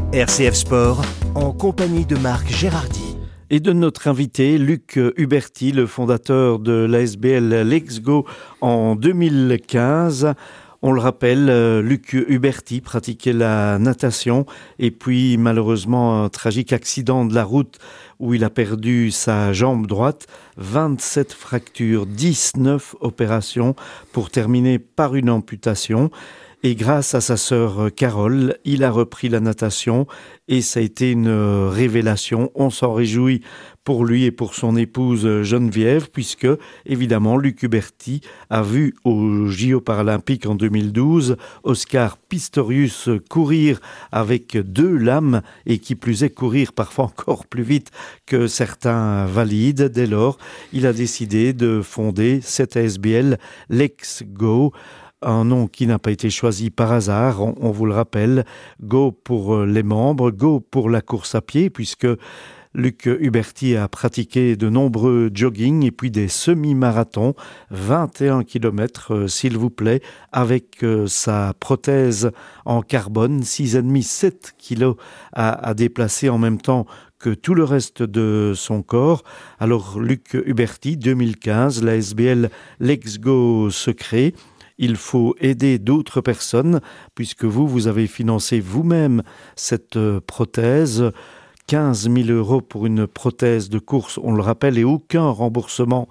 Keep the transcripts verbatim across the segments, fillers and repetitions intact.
R C F Sport, en compagnie de Marc Gérardy. Et de notre invité, Luc Huberti, le fondateur de l'A S B L Let's Go en deux mille quinze. On le rappelle, Luc Huberti pratiquait la natation et puis malheureusement un tragique accident de la route où il a perdu sa jambe droite, vingt-sept fractures, dix-neuf opérations pour terminer par une amputation. Et grâce à sa sœur Carole, il a repris la natation et ça a été une révélation. On s'en réjouit pour lui et pour son épouse Geneviève, puisque, évidemment, Luc Huberti a vu aux J O paralympiques en deux mille douze Oscar Pistorius courir avec deux lames et qui plus est courir parfois encore plus vite que certains valides. Dès lors, il a décidé de fonder cette A S B L Let's Go. Un nom qui n'a pas été choisi par hasard, on, on vous le rappelle. Go pour les membres, Go pour la course à pied, puisque Luc Huberti a pratiqué de nombreux jogging et puis des semi-marathons, vingt et un kilomètres, euh, s'il vous plaît, avec euh, sa prothèse en carbone, six virgule cinq à sept kilos à, à déplacer en même temps que tout le reste de son corps. Alors Luc Huberti, deux mille quinze, la S B L Let's Go se crée. Il faut aider d'autres personnes, puisque vous, vous avez financé vous-même cette euh, prothèse. quinze mille euros pour une prothèse de course, on le rappelle, et aucun remboursement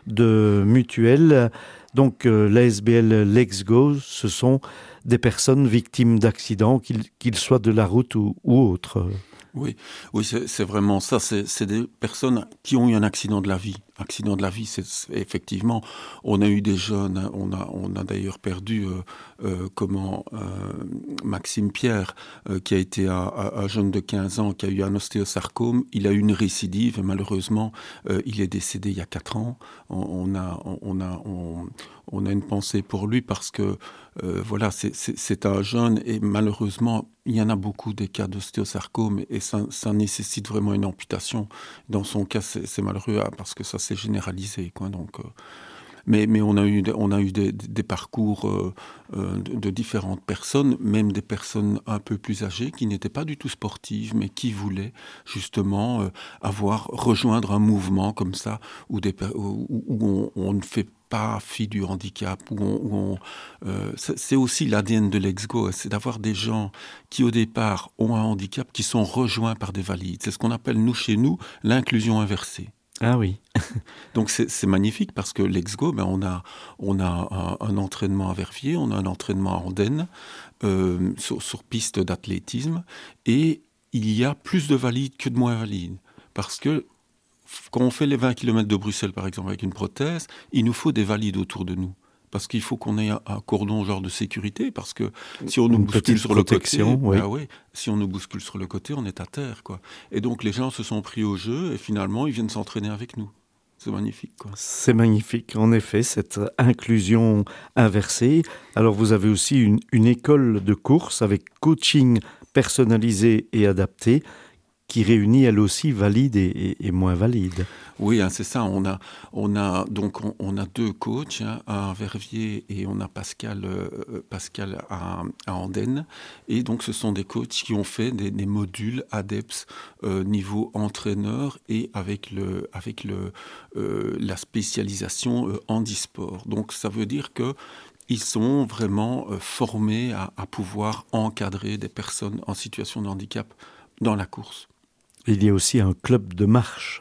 de mutuelle. Donc euh, l'A S B L Let's Go, ce sont des personnes victimes d'accidents, qu'ils, qu'ils soient de la route ou, ou autres. Oui, oui, c'est, c'est vraiment ça. C'est, c'est des personnes qui ont eu un accident de la vie. Accident de la vie, c'est, c'est effectivement. On a eu des jeunes. On a, on a d'ailleurs perdu euh, euh, comment euh, Maxime Pierre, euh, qui a été un, un jeune de quinze ans, qui a eu un ostéosarcome. Il a eu une récidive et malheureusement, euh, il est décédé il y a quatre ans. On, on a, on a, on, on a une pensée pour lui parce que euh, voilà, c'est, c'est, c'est un jeune et malheureusement, il y en a beaucoup des cas d'ostéosarcome et ça, ça nécessite vraiment une amputation. Dans son cas, c'est, c'est malheureux parce que ça s'est généralisé, quoi. Donc, euh, mais, mais on a eu, on a eu des, des parcours euh, euh, de, de différentes personnes, même des personnes un peu plus âgées qui n'étaient pas du tout sportives, mais qui voulaient justement euh, avoir rejoindre un mouvement comme ça où, des, où, où on, on ne fait pas fi du handicap, où on, où on, euh, c'est, c'est aussi l'A D N de Let's Go, c'est d'avoir des gens qui au départ ont un handicap, qui sont rejoints par des valides. C'est ce qu'on appelle, nous, chez nous, l'inclusion inversée. Ah oui. Donc c'est, c'est magnifique parce que Let's Go, ben on a, on a un, un entraînement à Verviers, on a un entraînement à Andenne, euh, sur, sur piste d'athlétisme, et il y a plus de valides que de moins valides. Parce que quand on fait les vingt kilomètres de Bruxelles, par exemple, avec une prothèse, il nous faut des valides autour de nous. Parce qu'il faut qu'on ait un, un cordon genre de sécurité, parce que si on nous Une bouscule sur le côté, oui. ben oui, si on nous bouscule sur le côté, on est à terre, quoi. Et donc les gens se sont pris au jeu et finalement ils viennent s'entraîner avec nous. C'est magnifique, quoi. C'est magnifique, en effet, cette inclusion inversée. Alors vous avez aussi une, une école de course avec coaching personnalisé et adapté, qui réunit elle aussi valides et, et, et moins valides. Oui, hein, c'est ça. On a, on a donc on, on a deux coachs, hein, un à Verviers et on a Pascal, euh, Pascal à, à Andenne. Et donc ce sont des coachs qui ont fait des, des modules ADEPS euh, niveau entraîneur et avec le, avec le, euh, la spécialisation euh, handisport. Donc ça veut dire que ils sont vraiment euh, formés à, à pouvoir encadrer des personnes en situation de handicap dans la course. Il y a aussi un club de marche.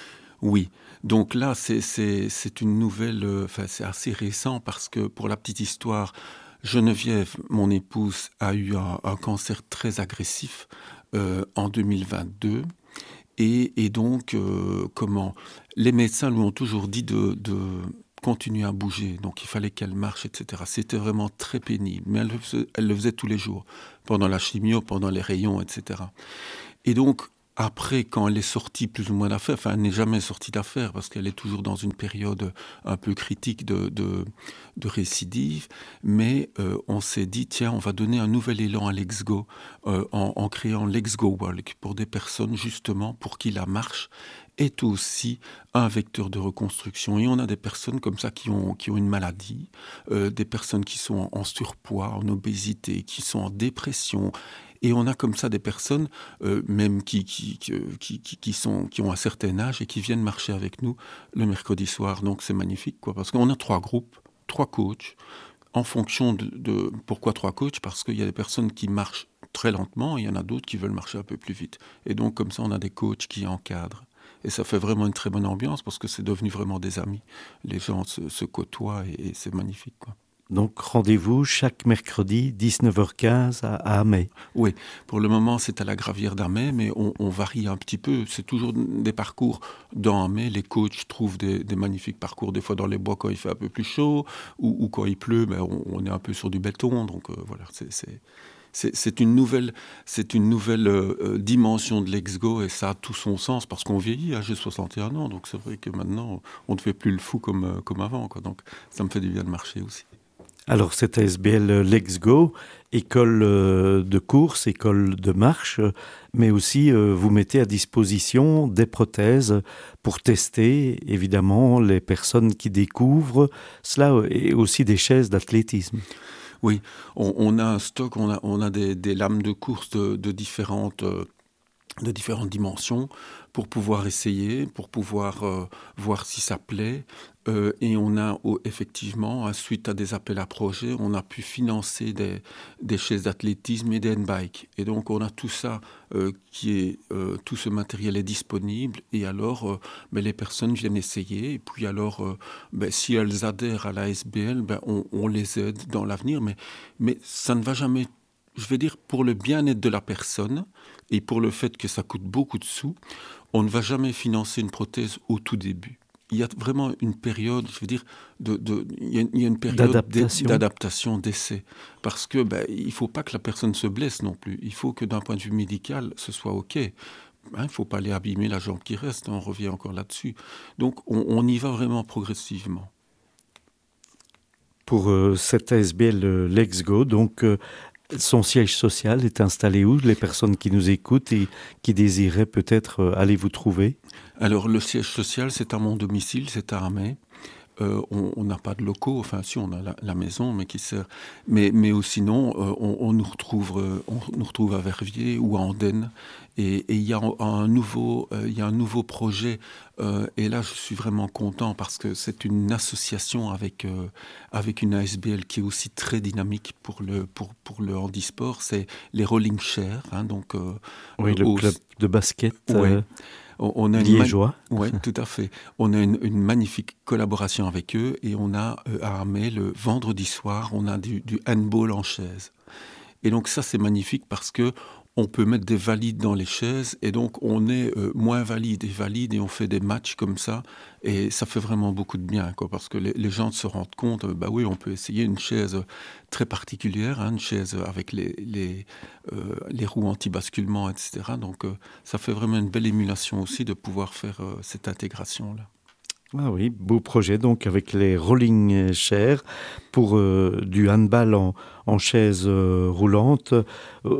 Oui, donc là, c'est, c'est, c'est une nouvelle, euh, enfin, c'est assez récent parce que, pour la petite histoire, Geneviève, mon épouse, a eu un, un cancer très agressif euh, en deux mille vingt-deux. Et, et donc, euh, comment les médecins lui ont toujours dit de, de continuer à bouger. Donc, il fallait qu'elle marche, et cetera. C'était vraiment très pénible. Mais elle le faisait, elle le faisait tous les jours, pendant la chimio, pendant les rayons, et cetera. Et donc, après, quand elle est sortie plus ou moins d'affaires, enfin, elle n'est jamais sortie d'affaires parce qu'elle est toujours dans une période un peu critique de, de, de récidive, mais euh, on s'est dit, tiens, on va donner un nouvel élan à Let's Go euh, en, en créant Let's Go Walk pour des personnes, justement, pour qui la marche est aussi un vecteur de reconstruction. Et on a des personnes comme ça qui ont, qui ont une maladie, euh, des personnes qui sont en, en surpoids, en obésité, qui sont en dépression, Et on a comme ça des personnes, euh, même qui, qui, qui, qui, qui, sont, qui ont un certain âge et qui viennent marcher avec nous le mercredi soir. Donc c'est magnifique, quoi, parce qu'on a trois groupes, trois coachs, en fonction de, de... Pourquoi trois coachs ? Parce qu'il y a des personnes qui marchent très lentement, et il y en a d'autres qui veulent marcher un peu plus vite. Et donc comme ça, on a des coachs qui encadrent. Et ça fait vraiment une très bonne ambiance, parce que c'est devenu vraiment des amis. Les gens se, se côtoient, et, et c'est magnifique, quoi. Donc rendez-vous chaque mercredi, dix-neuf heures quinze à, à Amay. Oui, pour le moment c'est à la Gravière d'Amay, mais on, on varie un petit peu. C'est toujours des parcours dans Amay. Les coachs trouvent des, des magnifiques parcours, des fois dans les bois quand il fait un peu plus chaud, ou, ou quand il pleut, ben on, on est un peu sur du béton. Donc euh, voilà, c'est, c'est, c'est, c'est une nouvelle, c'est une nouvelle euh, dimension de l'Exgo, et ça a tout son sens, parce qu'on vieillit, hein, j'ai soixante et un ans, donc c'est vrai que maintenant on ne fait plus le fou comme, euh, comme avant, quoi. Donc ça me fait du bien de marcher aussi. Alors cette A S B L Let's Go, école de course, école de marche, mais aussi euh, vous mettez à disposition des prothèses pour tester évidemment les personnes qui découvrent cela, et aussi des chaises d'athlétisme. Oui, on, on a un stock, on a, on a des, des lames de course de, de différentes... Euh, de différentes dimensions pour pouvoir essayer, pour pouvoir euh, voir si ça plaît. Euh, et on a oh, effectivement, suite à des appels à projets, on a pu financer des, des chaises d'athlétisme et des handbikes. Et donc on a tout ça, euh, qui est, euh, tout ce matériel est disponible. Et alors, euh, ben, les personnes viennent essayer. Et puis alors, euh, ben, si elles adhèrent à la S B L, ben, on, on les aide dans l'avenir. Mais, mais ça ne va jamais, je vais dire, pour le bien-être de la personne, et pour le fait que ça coûte beaucoup de sous, on ne va jamais financer une prothèse au tout début. Il y a vraiment une période, je veux dire, de, de, il, y a, il y a une période d'adaptation, d'adaptation d'essai. Parce que ben, il ne faut pas que la personne se blesse non plus. Il faut que d'un point de vue médical, ce soit OK. Hein, il ne faut pas aller abîmer la jambe qui reste, on revient encore là-dessus. Donc on, on y va vraiment progressivement. Pour euh, cette A S B L euh, Let's Go, donc... Euh, son siège social est installé où ? Les personnes qui nous écoutent et qui désiraient peut-être aller vous trouver ? Alors, le siège social, c'est à mon domicile, c'est à Amay. Euh, on n'a pas de locaux, enfin si, on a la, la maison, mais qui sert. Mais, mais sinon, euh, on, on, nous retrouve, euh, on nous retrouve à Verviers ou à Andenne. Et il y a un nouveau, euh, y a un nouveau projet. Euh, et là, je suis vraiment content parce que c'est une association avec, euh, avec une A S B L qui est aussi très dynamique pour le, pour, pour le handisport. C'est les Rolling Chairs. Hein, donc, euh, oui, le au, club de basket. Ouais. Euh... On a liégeois. Man... Oui, tout à fait. On a une, une magnifique collaboration avec eux, et on a euh, à Amay, le vendredi soir, on a du, du handball en chaise. Et donc ça, c'est magnifique parce que on peut mettre des valides dans les chaises, et donc on est euh, moins valide et valide, et on fait des matchs comme ça, et ça fait vraiment beaucoup de bien, quoi, parce que les, les gens se rendent compte, euh, bah oui, on peut essayer une chaise très particulière, hein, une chaise avec les, les, euh, les roues anti-basculement, et cetera. Donc euh, ça fait vraiment une belle émulation aussi de pouvoir faire euh, cette intégration-là. Ah oui, beau projet donc avec les rolling chairs pour euh, du handball en, en chaise euh, roulante. Euh,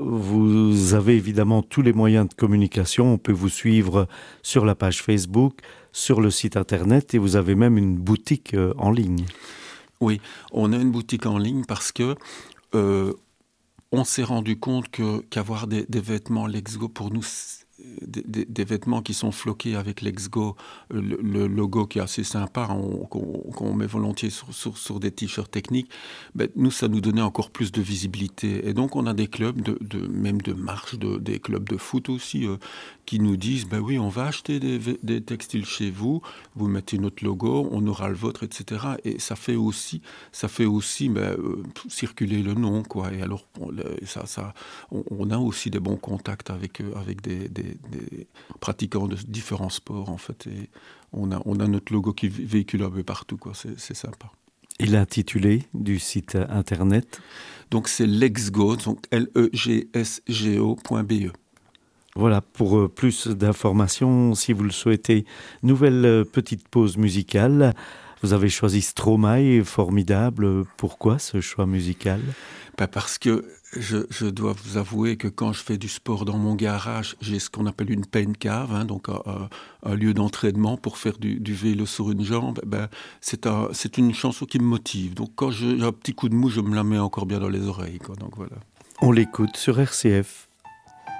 vous avez évidemment tous les moyens de communication. On peut vous suivre sur la page Facebook, sur le site internet, et vous avez même une boutique euh, en ligne. Oui, on a une boutique en ligne parce que euh, on s'est rendu compte que, qu'avoir des, des vêtements Let's Go pour nous, Des, des, des vêtements qui sont floqués avec Let's Go, le, le logo qui est assez sympa, on, qu'on, qu'on met volontiers sur, sur, sur des t-shirts techniques, ben, nous, ça nous donnait encore plus de visibilité. Et donc, on a des clubs, de, de, même de marche, de, des clubs de foot aussi, euh, qui nous disent, ben oui, on va acheter des, des textiles chez vous, vous mettez notre logo, on aura le vôtre, et cetera. Et ça fait aussi, ça fait aussi ben, euh, circuler le nom, quoi. Et alors, on, ça, ça, on, on a aussi des bons contacts avec, avec des, des des pratiquants de différents sports, en fait, et on a, on a notre logo qui véhicule un peu partout, quoi. C'est, c'est sympa. Et l'intitulé du site internet ? Donc c'est Lexgo, donc L E G S G O point B E. Voilà, pour euh, plus d'informations, si vous le souhaitez, nouvelle euh, petite pause musicale. Vous avez choisi Stromae, formidable. Pourquoi ce choix musical ? Ben parce que je, je dois vous avouer que quand je fais du sport dans mon garage, j'ai ce qu'on appelle une pain cave, hein, donc un, un lieu d'entraînement pour faire du, du vélo sur une jambe. Ben c'est, un, c'est une chanson qui me motive. Donc quand j'ai un petit coup de mou, je me la mets encore bien dans les oreilles, quoi. Donc voilà. On l'écoute sur R C F.